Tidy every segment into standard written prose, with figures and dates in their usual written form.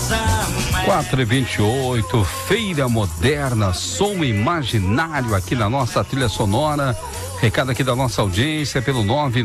4h28, Feira Moderna, som imaginário aqui na nossa trilha sonora. Recado aqui da nossa audiência pelo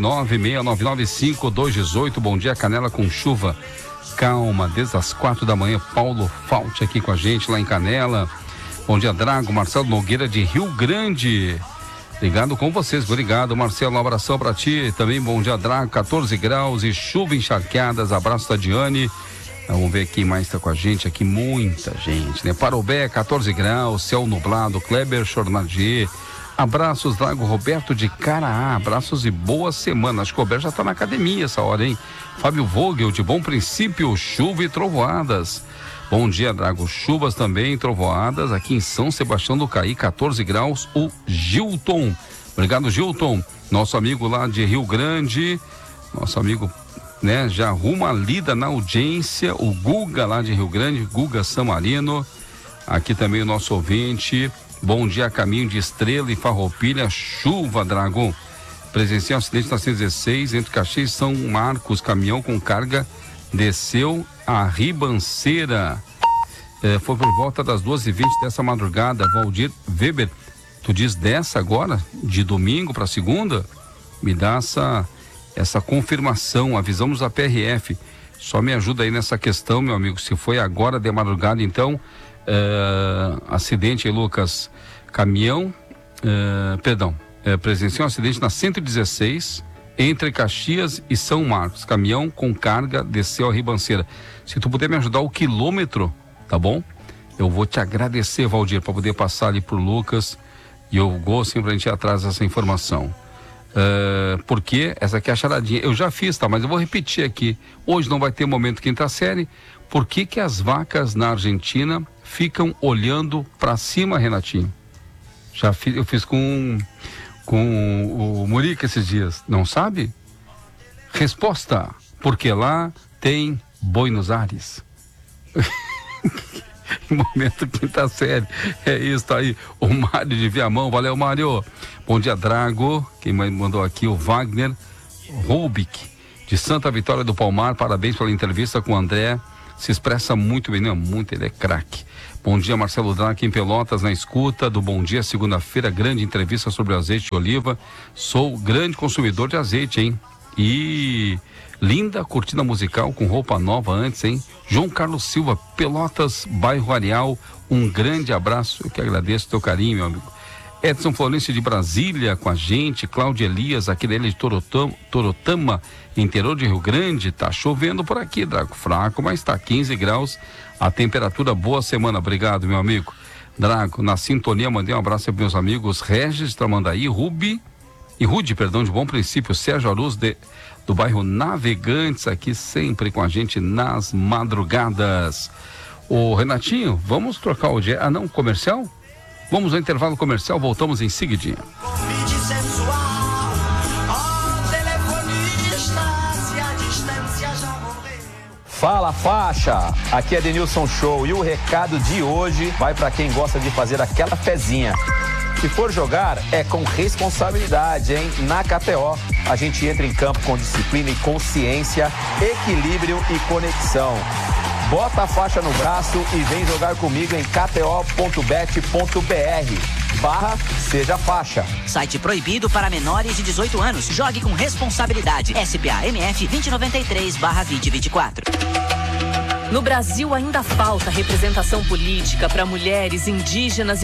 996995218. Bom dia, Canela com chuva. Calma, desde as 4 da manhã, Paulo Falte aqui com a gente lá em Canela. Bom dia, Drago, Marcelo Nogueira de Rio Grande. Ligado com vocês, obrigado, Marcelo, um abração pra ti. Também bom dia, Drago, 14 graus e chuva encharcadas. Abraço da Diane. Vamos ver quem mais está com a gente aqui, muita gente, né? Parobé, 14 graus, céu nublado, Kleber Chornadier. Abraços, Drago, Roberto de Caraá, abraços e boa semana. Acho que o Roberto já está na academia essa hora, hein? Fábio Vogel, de Bom Princípio, chuva e trovoadas. Bom dia, Drago, chuvas também, trovoadas, aqui em São Sebastião do Caí, 14 graus, o Gilton. Obrigado, Gilton, nosso amigo lá de Rio Grande, nosso amigo, né, já arruma a lida na audiência, o Guga lá de Rio Grande, Guga Samarino, aqui também o nosso ouvinte. Bom dia, caminho de Estrela e Farroupilha, chuva, Dragon. Presenciei um acidente na 116 entre Caxias e São Marcos, caminhão com carga desceu a ribanceira. Foi por volta das 2h20 dessa madrugada. Valdir Weber, tu diz dessa agora, de domingo para segunda? Me dá essa confirmação, avisamos a PRF, só me ajuda aí nessa questão, meu amigo, se foi agora de madrugada, então, acidente aí, Lucas, caminhão, presenciou um acidente na 116, entre Caxias e São Marcos, caminhão com carga desceu a ribanceira. Se tu puder me ajudar o quilômetro, tá bom? Eu vou te agradecer, Valdir, para poder passar ali pro Lucas, e eu gosto sempre a gente ir atrás dessa informação. Porque essa aqui é a charadinha, eu já fiz, tá? Mas eu vou repetir aqui, hoje não vai ter momento quinta série. Por que que as vacas na Argentina ficam olhando para cima, Renatinho? Eu fiz com o Murica esses dias, não sabe? Resposta, porque lá tem Buenos Aires. Momento quinta série, é isso, tá aí o Mário de Viamão, valeu, Mário. Bom dia, Drago, quem mandou aqui, o Wagner Rubik, de Santa Vitória do Palmar, parabéns pela entrevista com o André, se expressa muito bem, não, muito, ele é craque. Bom dia, Marcelo Drago, aqui em Pelotas, na escuta do Bom Dia, segunda-feira, grande entrevista sobre o azeite de oliva, sou grande consumidor de azeite, hein? E linda cortina musical com roupa nova antes, hein? João Carlos Silva, Pelotas, bairro Areal, um grande abraço, eu que agradeço o teu carinho, meu amigo. Edson Florencio de Brasília com a gente, Cláudia Elias, aqui dele de Torotama, interior de Rio Grande, tá chovendo por aqui, Drago, fraco, mas tá 15 graus, a temperatura, boa semana, obrigado, meu amigo. Drago, na sintonia, mandei um abraço para meus amigos Regis Tramandaí, Rude, de Bom Princípio, Sérgio Aruz do bairro Navegantes, aqui sempre com a gente nas madrugadas. Ô Renatinho, vamos trocar o dia, comercial? Vamos ao intervalo comercial, voltamos em seguidinha. Fala, faixa! Aqui é Denilson Show e o recado de hoje vai para quem gosta de fazer aquela fezinha. Se for jogar, é com responsabilidade, hein? Na KTO, a gente entra em campo com disciplina e consciência, equilíbrio e conexão. Bota a faixa no braço e vem jogar comigo em kto.bet.br/seja faixa. Site proibido para menores de 18 anos. Jogue com responsabilidade. SPA MF 2093/2024. No Brasil ainda falta representação política para mulheres indígenas